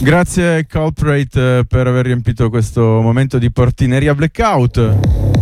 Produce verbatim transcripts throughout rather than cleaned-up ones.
Grazie Culprate per aver riempito questo momento di portineria blackout.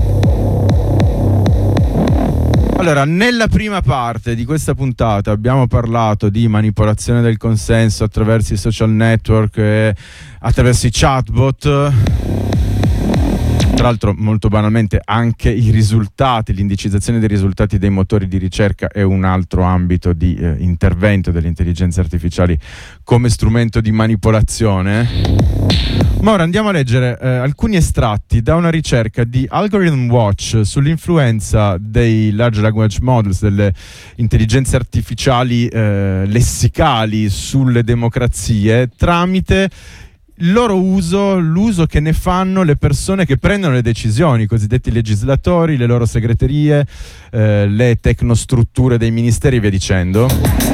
Allora, nella prima parte di questa puntata abbiamo parlato di manipolazione del consenso attraverso i social network e attraverso i chatbot. Tra l'altro, molto banalmente, anche i risultati, l'indicizzazione dei risultati dei motori di ricerca è un altro ambito di eh, intervento delle intelligenze artificiali come strumento di manipolazione. Ma ora andiamo a leggere eh, alcuni estratti da una ricerca di Algorithm Watch sull'influenza dei large language models, delle intelligenze artificiali eh, lessicali sulle democrazie tramite il loro uso, l'uso che ne fanno le persone che prendono le decisioni, i cosiddetti legislatori, le loro segreterie, eh, le tecnostrutture dei ministeri e via dicendo.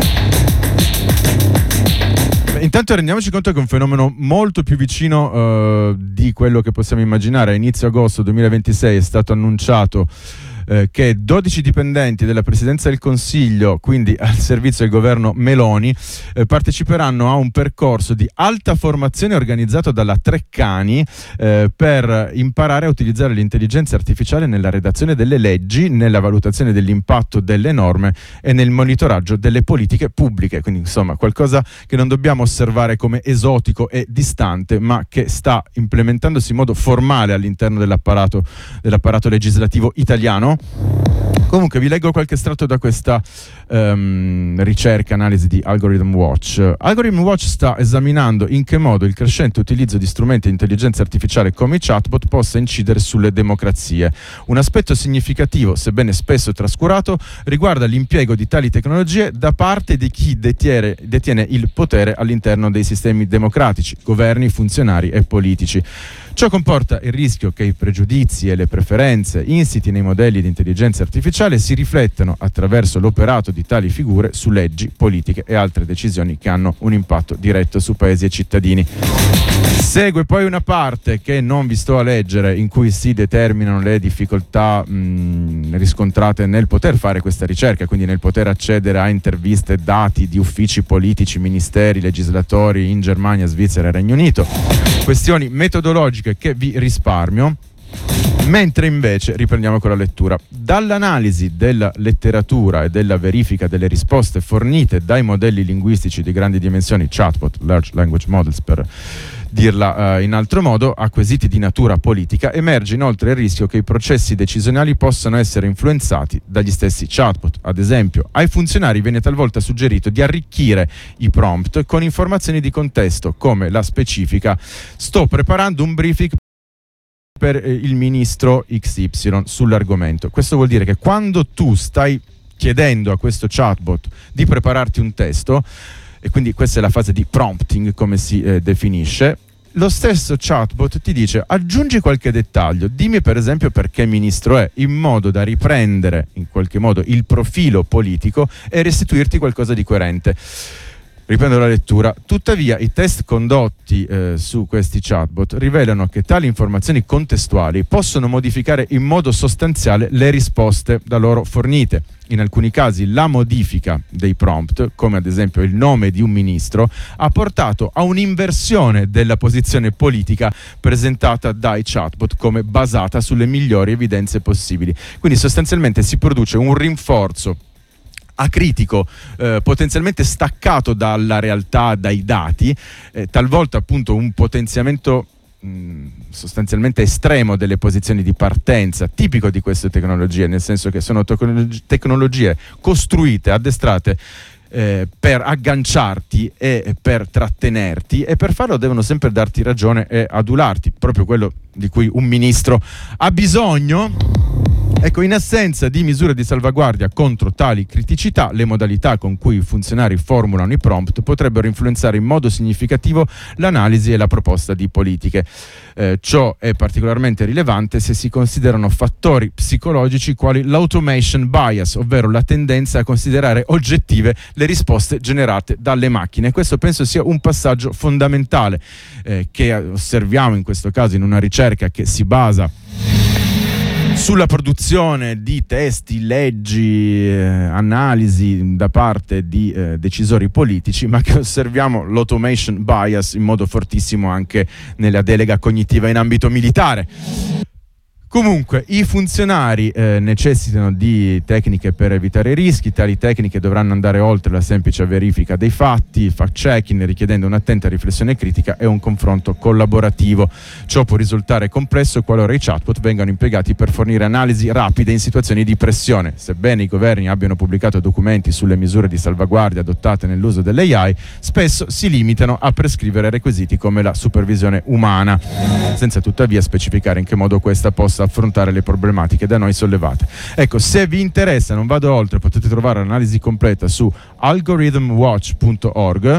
Intanto rendiamoci conto che è un fenomeno molto più vicino uh, di quello che possiamo immaginare. A inizio agosto duemilaventisei è stato annunciato eh, che dodici dipendenti della Presidenza del Consiglio, quindi al servizio del governo Meloni, eh, parteciperanno a un percorso di alta formazione organizzato dalla Treccani eh, per imparare a utilizzare l'intelligenza artificiale nella redazione delle leggi, nella valutazione dell'impatto delle norme e nel monitoraggio delle politiche pubbliche. Quindi insomma qualcosa che non dobbiamo osservare come esotico e distante, ma che sta implementandosi in modo formale all'interno dell'apparato, dell'apparato legislativo italiano. Comunque vi leggo qualche estratto da questa um, ricerca, analisi di Algorithm Watch. Algorithm Watch sta esaminando in che modo il crescente utilizzo di strumenti di intelligenza artificiale come i chatbot possa incidere sulle democrazie. Un aspetto significativo, sebbene spesso trascurato, riguarda l'impiego di tali tecnologie da parte di chi detiene, detiene il potere all'interno dei sistemi democratici, governi, funzionari e politici. Ciò comporta il rischio che i pregiudizi e le preferenze insiti nei modelli di intelligenza artificiale si riflettano attraverso l'operato di tali figure su leggi, politiche e altre decisioni che hanno un impatto diretto su paesi e cittadini. Segue poi una parte che non vi sto a leggere, in cui si determinano le difficoltà mh, riscontrate nel poter fare questa ricerca, quindi nel poter accedere a interviste, dati di uffici politici, ministeri, legislatori in Germania, Svizzera e Regno Unito. Questioni metodologiche che vi risparmio. Mentre invece riprendiamo con la lettura. Dall'analisi della letteratura e della verifica delle risposte fornite dai modelli linguistici di grandi dimensioni, chatbot, large language models per dirla uh, in altro modo, acquisiti di natura politica, emerge inoltre il rischio che i processi decisionali possano essere influenzati dagli stessi chatbot. Ad esempio, ai funzionari viene talvolta suggerito di arricchire i prompt con informazioni di contesto, come la specifica: sto preparando un briefing per eh, il ministro X Y sull'argomento. Questo vuol dire che quando tu stai chiedendo a questo chatbot di prepararti un testo, e quindi questa è la fase di prompting, come si eh, definisce, lo stesso chatbot ti dice: aggiungi qualche dettaglio, dimmi per esempio perché ministro è, in modo da riprendere in qualche modo il profilo politico e restituirti qualcosa di coerente. Riprendo la lettura. Tuttavia i test condotti eh, su questi chatbot rivelano che tali informazioni contestuali possono modificare in modo sostanziale le risposte da loro fornite. In alcuni casi la modifica dei prompt, come ad esempio il nome di un ministro, ha portato a un'inversione della posizione politica presentata dai chatbot come basata sulle migliori evidenze possibili. Quindi sostanzialmente si produce un rinforzo acritico, eh, potenzialmente staccato dalla realtà, dai dati, eh, talvolta appunto un potenziamento mh, sostanzialmente estremo delle posizioni di partenza, tipico di queste tecnologie, nel senso che sono tecnolog- tecnologie costruite, addestrate eh, per agganciarti e per trattenerti, e per farlo devono sempre darti ragione e adularti, proprio quello di cui un ministro ha bisogno. Ecco, in assenza di misure di salvaguardia contro tali criticità, le modalità con cui i funzionari formulano i prompt potrebbero influenzare in modo significativo l'analisi e la proposta di politiche. Eh, ciò è particolarmente rilevante se si considerano fattori psicologici quali l'automation bias, ovvero la tendenza a considerare oggettive le risposte generate dalle macchine. Questo penso sia un passaggio fondamentale eh, che osserviamo in questo caso in una ricerca che si basa sulla produzione di testi, leggi, eh, analisi da parte di eh, decisori politici, ma che osserviamo l'automation bias in modo fortissimo anche nella delega cognitiva in ambito militare. Comunque, i funzionari eh, necessitano di tecniche per evitare i rischi. Tali tecniche dovranno andare oltre la semplice verifica dei fatti, fact-checking, richiedendo un'attenta riflessione critica e un confronto collaborativo. Ciò può risultare complesso qualora i chatbot vengano impiegati per fornire analisi rapide in situazioni di pressione. Sebbene i governi abbiano pubblicato documenti sulle misure di salvaguardia adottate nell'uso dell'A I, spesso si limitano a prescrivere requisiti come la supervisione umana, senza tuttavia specificare in che modo questa possa affrontare le problematiche da noi sollevate. Ecco, se vi interessa, non vado oltre, potete trovare l'analisi completa su algorithm watch punto org.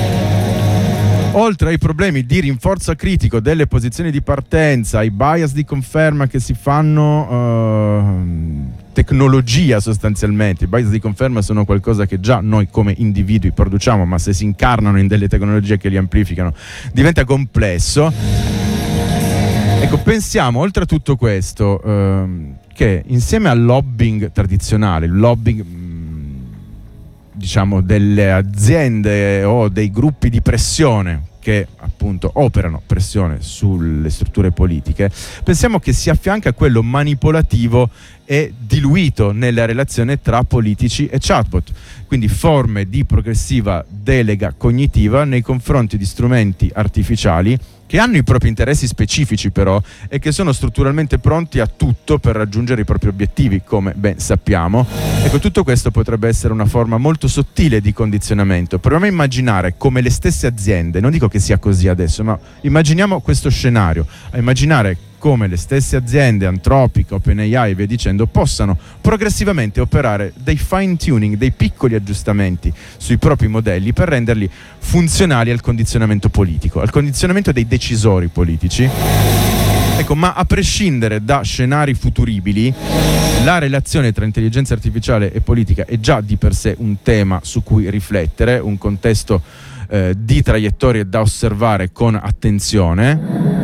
Oltre ai problemi di rinforzo critico delle posizioni di partenza, ai bias di conferma che si fanno uh, tecnologia sostanzialmente, i bias di conferma sono qualcosa che già noi come individui produciamo, ma se si incarnano in delle tecnologie che li amplificano diventa complesso. Ecco, pensiamo oltre a tutto questo ehm, che insieme al lobbying tradizionale, il lobbying mh, diciamo delle aziende o dei gruppi di pressione che appunto operano pressione sulle strutture politiche, pensiamo che si affianca a quello manipolativo e diluito nella relazione tra politici e chatbot, quindi forme di progressiva delega cognitiva nei confronti di strumenti artificiali che hanno i propri interessi specifici però e che sono strutturalmente pronti a tutto per raggiungere i propri obiettivi, come ben sappiamo. Ecco, tutto questo potrebbe essere una forma molto sottile di condizionamento. Proviamo a immaginare come le stesse aziende, non dico che sia così adesso, ma immaginiamo questo scenario, a immaginare come le stesse aziende, Anthropic, OpenAI e via dicendo, possano progressivamente operare dei fine tuning, dei piccoli aggiustamenti sui propri modelli per renderli funzionali al condizionamento politico, al condizionamento dei decisori politici. Ecco, ma a prescindere da scenari futuribili, la relazione tra intelligenza artificiale e politica è già di per sé un tema su cui riflettere, un contesto eh, di traiettorie da osservare con attenzione.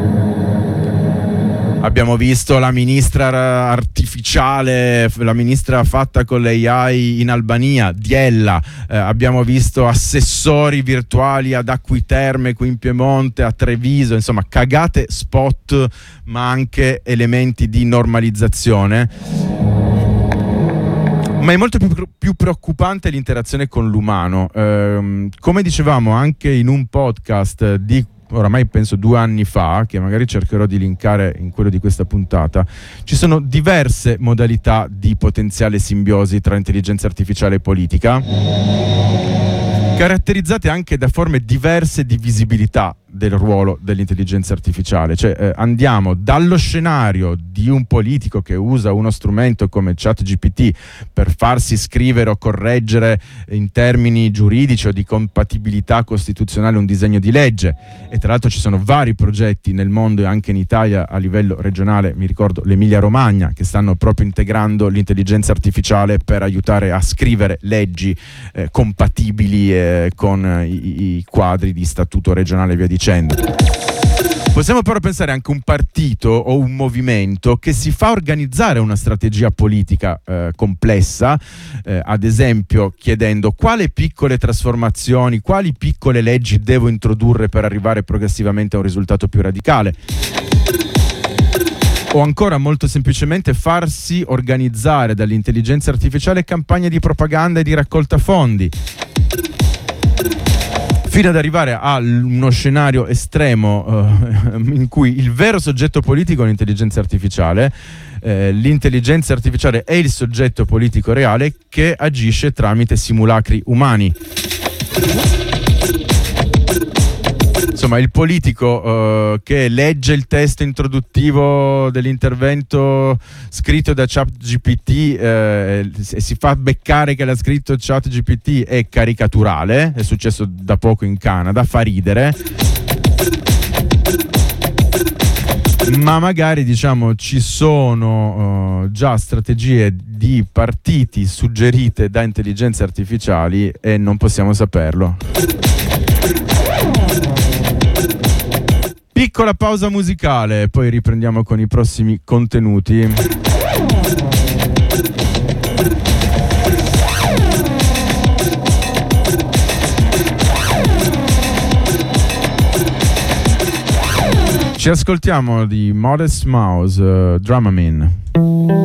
Abbiamo visto la ministra artificiale, la ministra fatta con l'A I in Albania, Diella, eh, abbiamo visto assessori virtuali ad Acquiterme, qui in Piemonte, a Treviso, insomma cagate spot ma anche elementi di normalizzazione. Ma è molto più, più preoccupante l'interazione con l'umano. Eh, come dicevamo anche in un podcast di oramai penso due anni fa, che magari cercherò di linkare in quello di questa puntata, ci sono diverse modalità di potenziale simbiosi tra intelligenza artificiale e politica, caratterizzate anche da forme diverse di visibilità del ruolo dell'intelligenza artificiale. Cioè eh, andiamo dallo scenario di un politico che usa uno strumento come ChatGPT per farsi scrivere o correggere in termini giuridici o di compatibilità costituzionale un disegno di legge, e tra l'altro ci sono vari progetti nel mondo e anche in Italia a livello regionale, mi ricordo l'Emilia Romagna, che stanno proprio integrando l'intelligenza artificiale per aiutare a scrivere leggi eh, compatibili eh, con eh, i, i quadri di statuto regionale e via dicendo. Possiamo però pensare anche a un partito o un movimento che si fa organizzare una strategia politica eh, complessa, eh, ad esempio chiedendo quali piccole trasformazioni, quali piccole leggi devo introdurre per arrivare progressivamente a un risultato più radicale. O ancora molto semplicemente farsi organizzare dall'intelligenza artificiale campagne di propaganda e di raccolta fondi, fino ad arrivare a uno scenario estremo uh, in cui il vero soggetto politico è l'intelligenza artificiale, eh, l'intelligenza artificiale è il soggetto politico reale che agisce tramite simulacri umani. Insomma, il politico uh, che legge il testo introduttivo dell'intervento scritto da ChatGPT eh, e si fa beccare che l'ha scritto ChatGPT è caricaturale, è successo da poco in Canada, fa ridere. Ma magari, diciamo, ci sono uh, già strategie di partiti suggerite da intelligenze artificiali e non possiamo saperlo. Piccola pausa musicale, poi riprendiamo con i prossimi contenuti. Ci ascoltiamo di Modest Mouse, uh, Dramamine.